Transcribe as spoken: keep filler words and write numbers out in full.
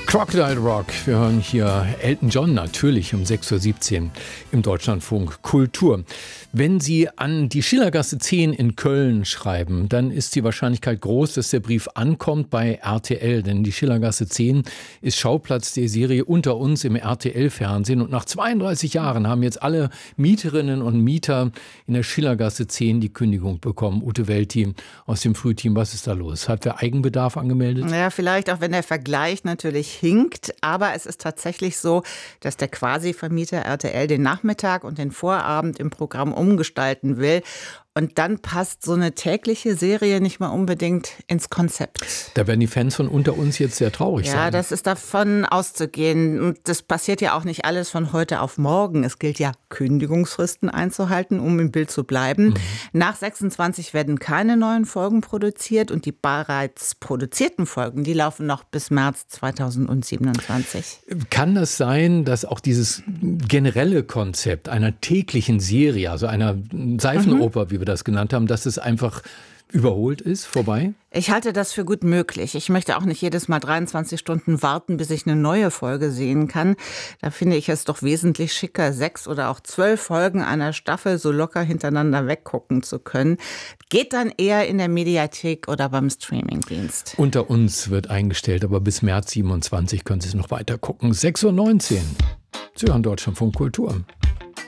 Crocodile Rock. Wir hören hier Elton John natürlich um sechs Uhr siebzehn im Deutschlandfunk Kultur. Wenn Sie an die Schillergasse zehn in Köln schreiben, dann ist die Wahrscheinlichkeit groß, dass der Brief ankommt bei R T L. Denn die Schillergasse zehn ist Schauplatz der Serie Unter uns im R T L-Fernsehen. Und nach zweiunddreißig Jahren haben jetzt alle Mieterinnen und Mieter in der Schillergasse zehn die Kündigung bekommen. Ute Welti aus dem Frühteam, was ist da los? Hat wer Eigenbedarf angemeldet? Ja, vielleicht auch, wenn der Vergleich natürlich hinkt. Aber es ist tatsächlich so, dass der Quasi-Vermieter R T L den Nachmittag und den Vorabend im Programm umgestalten will. Und dann passt so eine tägliche Serie nicht mal unbedingt ins Konzept. Da werden die Fans von Unter uns jetzt sehr traurig ja, sein. Ja, das ist davon auszugehen. Und das passiert ja auch nicht alles von heute auf morgen. Es gilt ja, Kündigungsfristen einzuhalten, um im Bild zu bleiben. Mhm. Nach sechsundzwanzig werden keine neuen Folgen produziert. Und die bereits produzierten Folgen, die laufen noch bis März zweitausendsiebenundzwanzig. Kann das sein, dass auch dieses generelle Konzept einer täglichen Serie, also einer Seifenoper, mhm. wie wir das genannt haben, dass es einfach überholt ist, vorbei? Ich halte das für gut möglich. Ich möchte auch nicht jedes Mal dreiundzwanzig Stunden warten, bis ich eine neue Folge sehen kann. Da finde ich es doch wesentlich schicker, sechs oder auch zwölf Folgen einer Staffel so locker hintereinander weggucken zu können. Geht dann eher in der Mediathek oder beim Streamingdienst. Unter uns wird eingestellt, aber bis März siebenundzwanzig können Sie es noch weiter gucken. sechs Uhr neunzehn. Sie hören Deutschlandfunk Kultur.